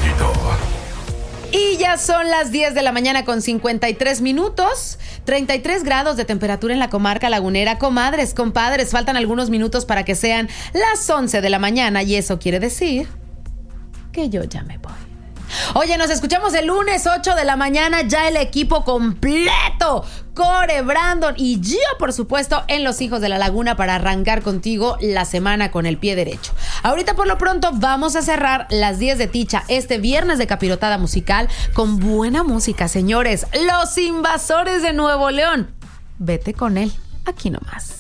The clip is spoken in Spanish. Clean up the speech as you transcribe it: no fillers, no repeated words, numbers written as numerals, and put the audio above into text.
Éxito. Y ya son las 10 de la mañana con 53 minutos, 33 grados de temperatura en la comarca lagunera. Comadres, compadres, faltan algunos minutos para que sean las 11 de la mañana y eso quiere decir que yo ya me voy. Oye, nos escuchamos el lunes 8 de la mañana, ya el equipo completo, Core, Brandon y yo, por supuesto, en Los Hijos de la Laguna para arrancar contigo la semana con el pie derecho. Ahorita por lo pronto vamos a cerrar las 10 de Ticha este viernes de capirotada musical con buena música, señores. Los Invasores de Nuevo León. Vete con él, aquí nomás.